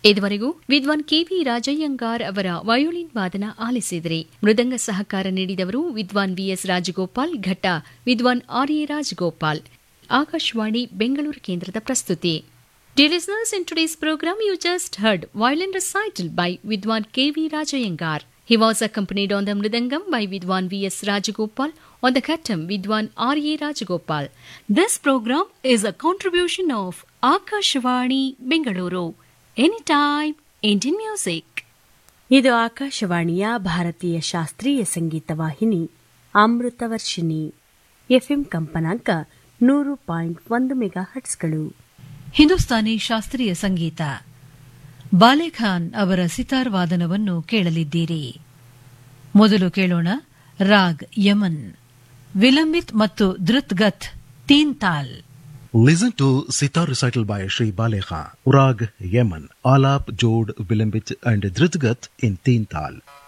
ಇದುವರೆಗೂ ವಿದ್ವಾನ್ ಕೆವಿ ರಾಜಯ್ಯಂಗಾರ್ ಅವರ ವಯೋಲಿನ್ ವಾದನ ಆಲಿಸಿದರೆ. ಮೃದಂಗ ಸಹಕಾರ ನೀಡಿದವರು ವಿದ್ವಾನ್ ವಿಎಸ್ ರಾಜಗೋಪಾಲ್, ಘಟ್ಟ ವಿದ್ವಾನ್ ಆರ್ಎ ರಾಜಗೋಪಾಲ್. ಆಕಾಶವಾಣಿ ಬೆಂಗಳೂರು ಕೇಂದ್ರದ ಪ್ರಸ್ತುತಿ. Dear listeners, in today's program you just heard violin recital by Vidwan K.V. Rajayangar. He was accompanied on the mridangam by Vidwan V.S. Rajagopal, on the khattam Vidwan R.A. Rajagopal. This program is a contribution of Akashvani Bengaluru. Anytime, Indian music. ಇದು ಆಕಾಶವಾಣಿಯ ಭಾರತೀಯ ಶಾಸ್ತ್ರೀಯ ಸಂಗೀತ ವಾಹಿನಿ Amritavarshini. FM ಕಂಪನಾಂಕ 100.1 ಮೆಗಾಹರ್ಟ್ಸ್ಗಳು. ಹಿಂದೂಸ್ತಾನಿ ಶಾಸ್ತ್ರೀಯ ಸಂಗೀತ. ಬಾಲೆಖಾನ್ ಅವರ ಸಿತಾರ್ ವಾದನವನ್ನು ಕೇಳಲಿದ್ದೀರಿ. ಮೊದಲು ಕೇಳೋಣ ರಾಗ್ ಯಮನ್, ವಿಲಂಬಿತ್ ಮತ್ತು ಧೃತ್ಗತ್ ತೀನ್ ತಾಲ್. Listen to sitar recital by Shri Balekhan, Rag Yemen, Alap, Jod, Vilambit and Dritgat in Teen Tal.